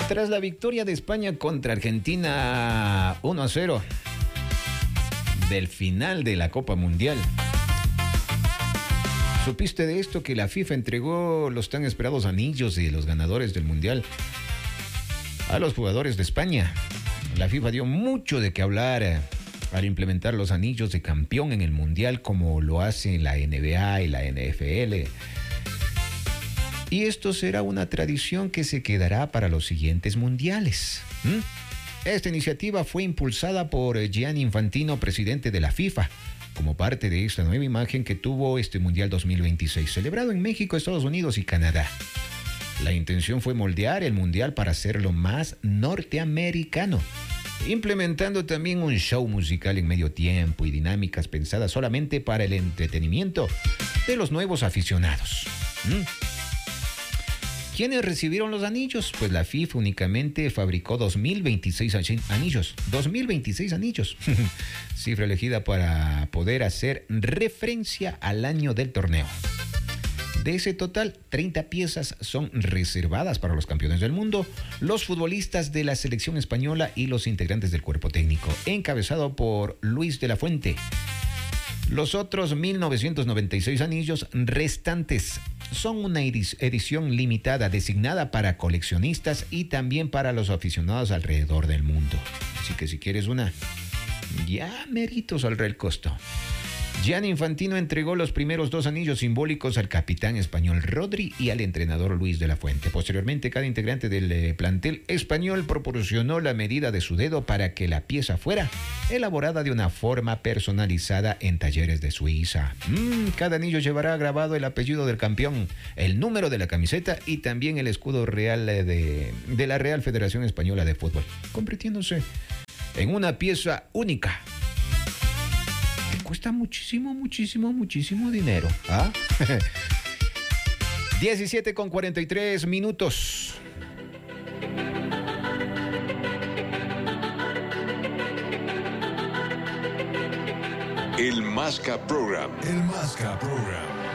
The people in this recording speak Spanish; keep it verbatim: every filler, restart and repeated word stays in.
Tras la victoria de España contra Argentina uno a cero del final de la Copa Mundial, ¿supiste de esto? Que la FIFA entregó los tan esperados anillos de los ganadores del Mundial a los jugadores de España. La FIFA dio mucho de qué hablar al implementar los anillos de campeón en el Mundial, como lo hace la N B A y la N F L. Y esto será una tradición que se quedará para los siguientes mundiales. ¿Mm? Esta iniciativa fue impulsada por Gianni Infantino, presidente de la FIFA, como parte de esta nueva imagen que tuvo este Mundial dos mil veintiséis, celebrado en México, Estados Unidos y Canadá. La intención fue moldear el Mundial para hacerlo más norteamericano, implementando también un show musical en medio tiempo y dinámicas pensadas solamente para el entretenimiento de los nuevos aficionados. ¿Mm? ¿Quiénes recibieron los anillos? Pues la FIFA únicamente fabricó dos mil veintiséis anillos. dos mil veintiséis anillos. Cifra elegida para poder hacer referencia al año del torneo. De ese total, treinta piezas son reservadas para los campeones del mundo, los futbolistas de la selección española y los integrantes del cuerpo técnico, encabezado por Luis de la Fuente. Los otros mil novecientos noventa y seis anillos restantes son una edición limitada designada para coleccionistas y también para los aficionados alrededor del mundo. Así que si quieres una, ya merito saldrá el costo. Gianni Infantino entregó los primeros dos anillos simbólicos al capitán español Rodri y al entrenador Luis de la Fuente. Posteriormente, cada integrante del eh, plantel español proporcionó la medida de su dedo para que la pieza fuera elaborada de una forma personalizada en talleres de Suiza. Mm, cada anillo llevará grabado el apellido del campeón, el número de la camiseta y también el escudo real de, de la Real Federación Española de Fútbol, convirtiéndose en una pieza única. Cuesta muchísimo, muchísimo, muchísimo dinero. ¿Ah? diecisiete con cuarenta y tres minutos. El Masca Program. El Masca Program.